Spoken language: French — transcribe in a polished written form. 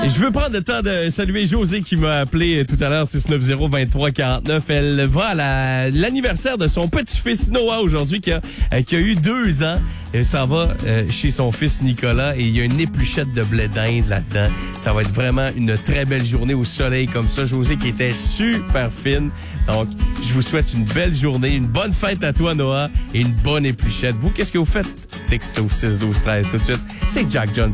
Je veux prendre le temps de saluer José qui m'a appelé tout à l'heure, 690-2349. Elle va à l'anniversaire de son petit-fils Noah aujourd'hui qui a eu 2 ans. Elle s'en va chez son fils Nicolas et il y a une épluchette de blé d'Inde là-dedans. Ça va être vraiment une très belle journée au soleil comme ça. José qui était super fine. Donc, je vous souhaite une belle journée, une bonne fête à toi Noah et une bonne épluchette. Vous, qu'est-ce que vous faites? Texto 61213 tout de suite. C'est Jack Johnson.